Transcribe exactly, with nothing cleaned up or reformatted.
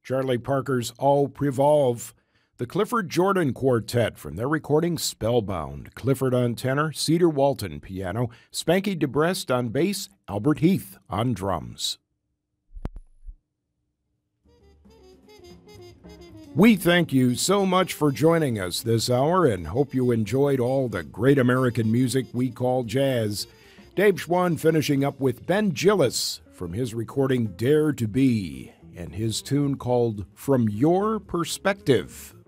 Charlie Parker's Au Revolve, the Clifford Jordan Quartet from their recording Spellbound, Clifford on tenor, Cedar Walton piano, Spanky DeBrest on bass, Albert Heath on drums. We thank you so much for joining us this hour and hope you enjoyed all the great American music we call jazz. Dave Schwann finishing up with Ben Gillis from his recording Dare to Be and his tune called From Your Perspective.